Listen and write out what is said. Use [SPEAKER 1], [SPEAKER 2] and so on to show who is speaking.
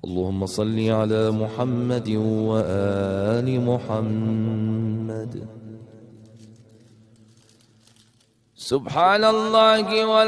[SPEAKER 1] اللهم صل على محمد وآل محمد. سبحان الله